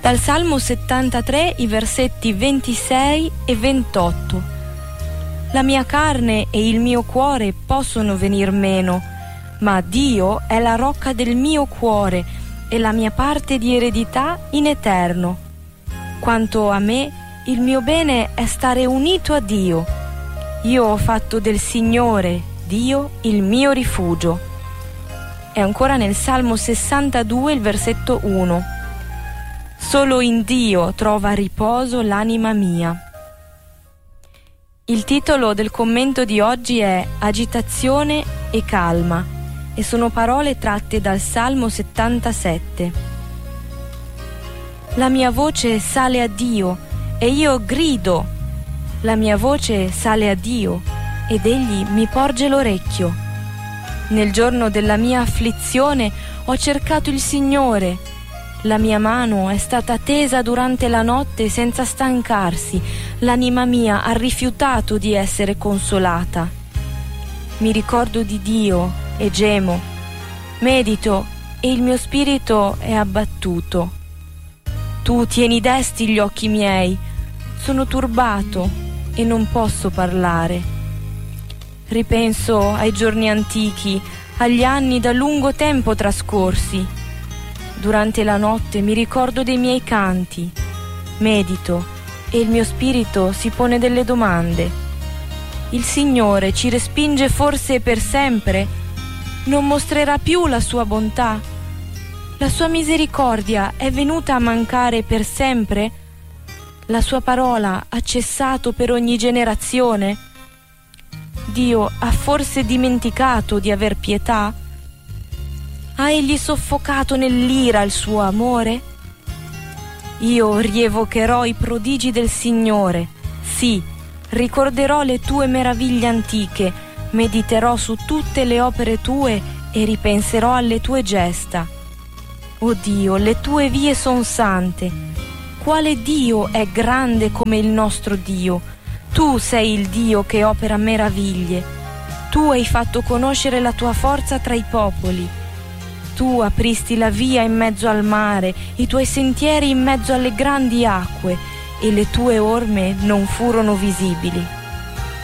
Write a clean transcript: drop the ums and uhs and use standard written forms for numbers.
Dal Salmo 73, i versetti 26 e 28. La mia carne e il mio cuore possono venir meno, ma Dio è la rocca del mio cuore e la mia parte di eredità in eterno. Quanto a me, il mio bene è stare unito a Dio. Io ho fatto del Signore, Dio, il mio rifugio. E ancora nel Salmo 62, il versetto 1. Solo in Dio trova riposo l'anima mia. Il titolo del commento di oggi è Agitazione e calma e sono parole tratte dal Salmo 77. La mia voce sale a Dio e io grido. La mia voce sale a Dio ed Egli mi porge l'orecchio. Nel giorno della mia afflizione ho cercato il Signore. La mia mano è stata tesa durante la notte senza stancarsi. L'anima mia ha rifiutato di essere consolata. Mi ricordo di Dio e gemo. Medito e il mio spirito è abbattuto. Tu tieni desti gli occhi miei. Sono turbato e non posso parlare. Ripenso ai giorni antichi, agli anni da lungo tempo trascorsi. Durante la notte mi ricordo dei miei canti, medito e il mio spirito si pone delle domande. Il Signore ci respinge forse per sempre? Non mostrerà più la sua bontà? La sua misericordia è venuta a mancare per sempre? La sua parola ha cessato per ogni generazione? Dio ha forse dimenticato di aver pietà? Ha egli soffocato nell'ira il suo amore? Io rievocherò i prodigi del Signore, sì, ricorderò le tue meraviglie antiche, mediterò su tutte le opere tue e ripenserò alle tue gesta. O Dio, le tue vie son sante. Quale Dio è grande come il nostro Dio? Tu sei il Dio che opera meraviglie. Tu hai fatto conoscere la tua forza tra i popoli. Tu apristi la via in mezzo al mare, i tuoi sentieri in mezzo alle grandi acque, e le tue orme non furono visibili.